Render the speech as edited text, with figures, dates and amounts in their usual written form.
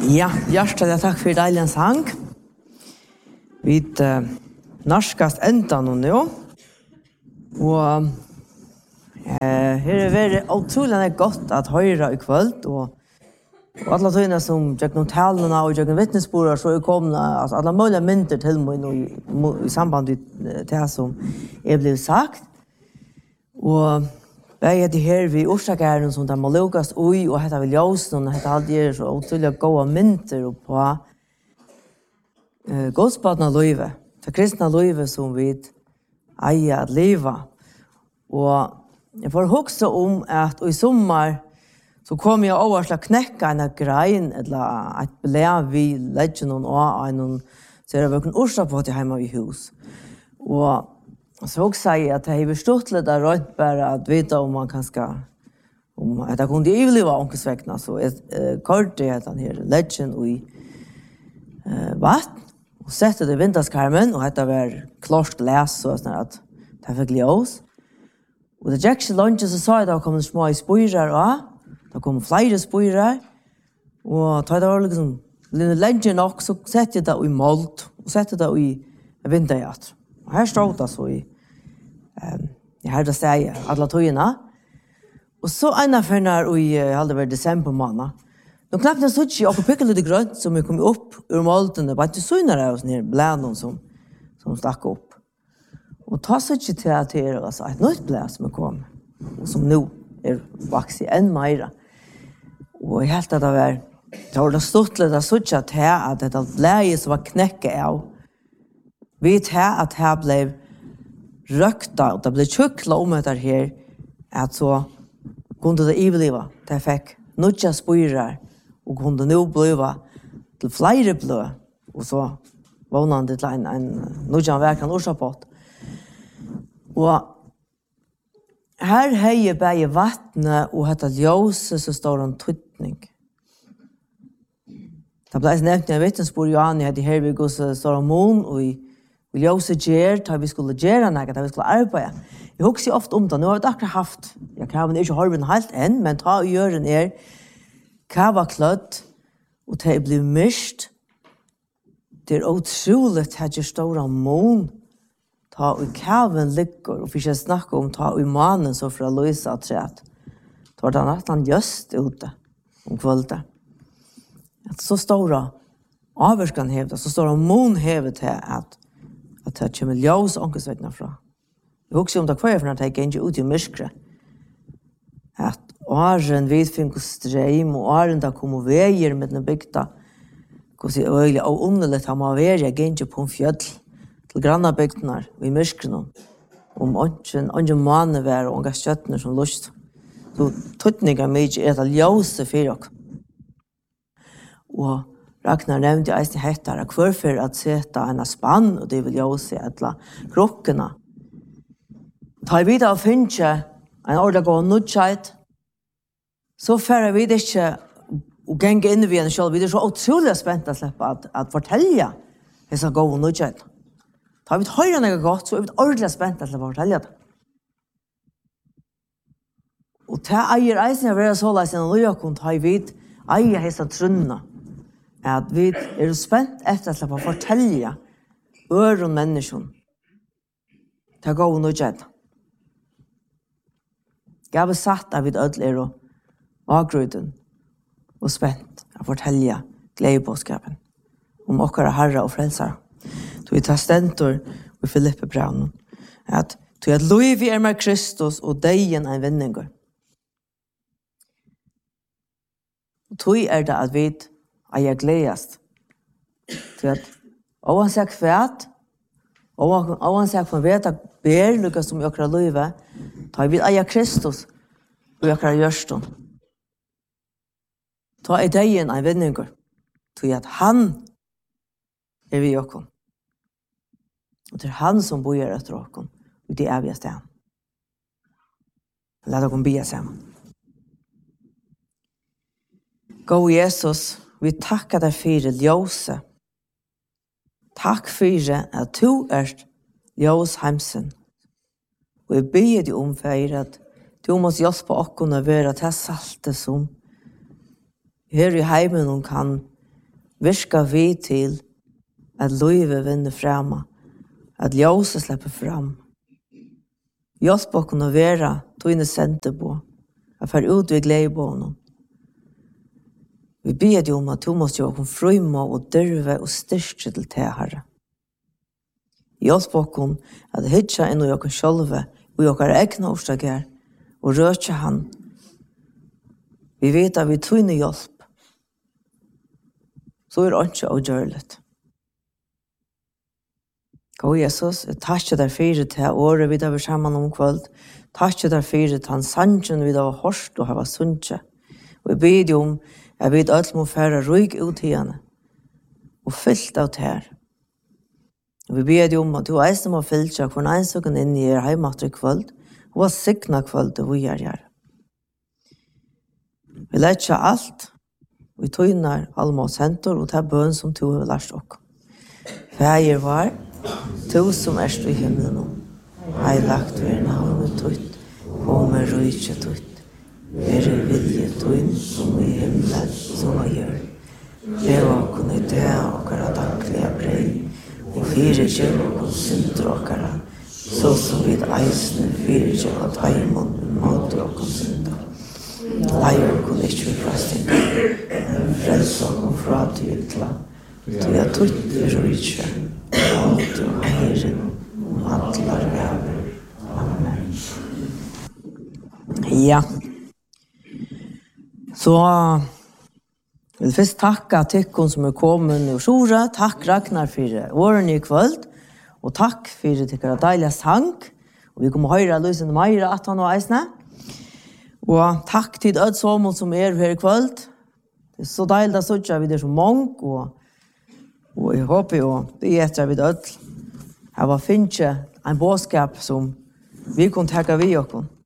Ja, hjertelig takk for deilig sang. Vi norskast enda nå. Og her det utrolig godt at høre I kveld. Og alle tøyene som gjør noen talene og gjør vittnesbord, så kommet altså, alle mulige mynter til meg I samband med det som ble sagt. Og jeg det her vi orsakeren som de må lukkes ui, og dette vil ljøsen, og dette alltid så utrolig gode mynter på godspadene løyve, det kristne løyve som vi eier at leve. Og jeg får huske om at I sommer så kom jeg over til å knekke en grein, eller et blev vi legger noen og en så det var en orsak på til hjemme I hus. Og så också jag att det är förstått lite rätt bara att veta om man kanske om att det kunde överleva onkelsväckna så kort det han här legend och vatten och sätter det vinterskarmen och det var klart glas så att det fick ljus. Och det Jackson lunch så sa det kommer små spoiler och det kommer flera spoiler och tar det var liksom legend också sätter det I malt och sätter det I vinterjakt. Och här står det så I jag hörde säga alla tøyene. Och så ena förnar I hade varit december månad. Då knappt så tjej och picka lite grönt som vi kom upp ur malten det bara inte synare oss ner bland som stack upp. Och ta så tjej till att det alltså ett nytt blä som kom och som nu vuxit än mer. Och helt att det var det stort lite så tjej att det blä som var knäcka av. Vet här att här blev rökta och det blev tjuckla om det här att så kunde det överleva. Det fick nutja spyrar och kunde nu bliva till flera blå och så vånande till en nutja verkan orsapott. Och här hejer bäge vattnet och hetta ljus så står en tryckning. Det blev nämnt en vittnesbord Johan hade här vi går så står en mån och vi ljósa ger, ta vi skulle göra något, ta vi skulle arbeta. Jag huxar ofta om det. Nu har vi akkurat haft, jag kan inte ha den helt än, men ta och gör den kava klött och det blir mist. Det otroligt att jag stora mån ta och kaven lyckor och vi snacka om ta och mannen så för att lösa träet. Ta det nästan just ute om kvällen. Att så stora avskan hävda, så stora mån hävda att det kommer ljus onkelsväckna fra. Jag huxar om det kvar för att jag inte ut I myskre. Att åren vid finns ström och åren där kommer väger med den bygda. Hur öliga och underligt har man väger inte på en fjäll till granna bygdnar I myskren. Om ingen manne vär och unga köttner som lust. Så tutningar mycket att ljus för oss. Och Ragnar nevnte eisen hettar hvorfor at seta en spann, og det vil jeg også se etla krokkene. Ta I videre og finne en ordentlig gå nødtjeit, så fører vi det ikke å genge inn I en selv. Vi så utrolig spent å slippe at fortelle disse gå nødtjeit. Ta vi høyre noe godt, så vi ordentlig spent å slippe å fortelle det. Og ta eier eisen jeg vil så leise en løyakon, ta vi eier disse trunnene. At vi spent efter att få fortälja öron människan. Ta gå och nödjäta. Jag har satt att vi ödler och avgruden och spent att fortälja glädjebådskapen om åkara herra och frälsare. Så vi tar stentor i Filippe braunen att du att liv med Kristus och dejen en vinningar. Tog det att vi jag glädjast. Så att oansett kvärt, oansett från veta ber lyckas som jag kan leva, ta vid aja Kristus och jag kan görston. Ta idén en vinningar. Så att han vi okon. Och det han som bojar efter okon. Och det vi stan. Låt oss be sammen. Gå Jesus, vi tackar dig för ljóset. Tack för att du ljós heimsen. Och jag ber dig om för att du måste hjälpa oss att vara till saltet som här I heimen kan virka vi til at livet vinner fremme, at ljóset slipper fram. Hjelp å kunne være tøyne sendte på, at fær ut ved glede på honom. Vi ber deg om at du måtte gjøre frøyme og dyrve og styrke til te, Herre. Hjelp å at hitja inn i oss sjølve, og i oss egne årsaker, og røtje han. Vi vet at vi tøyne hjelp. Så det ikke avgjørligt. Gå Jesus, jeg takker deg for til året vi har vært sammen om kveld. Takker deg for til han sannsyn vi har hørt og har sunnet. Og jeg ber deg om jeg vet alt må fære røyk ut i henne og fyllt av her. Og vi ber deg om at du eisen må fyllt seg for en ensaken inn i heimat i kveld og var sikna kveld og vi gjør. Vi lærer alt. Vi tøyner alle mot senter og tar bøn som du har lært oss. Fæger var, du som erst i himmelen, heilagt ved navnet tøyt, og med røyke tøyt. Være vilje tøyn som i himmelen som jeg gjør. Lev å kunne det okkara daglige brei, og fire kjøl og synder okkara, så som vi eisne fire kjøl og taimon måte okkara synder. Leier kunne ikke frastinga, men frelse og fra til ytla, til jeg tøyt røyke, alt og heiren, og atler vever. Amen. Ja. Så jeg vil først takke tykken som kommet og sjore. Takk Ragnar for årene i kveld. Og takk for tykkere deilige sang. Og vi kommer høre Lysen Meira at han og eisene. Og takk til Ødsåmel som her i kveld. Det så deilig at så vi det som mange. Og jeg håper jo det etter vi død. Jeg var finnet en bådskap som vi kunne takke vi oss.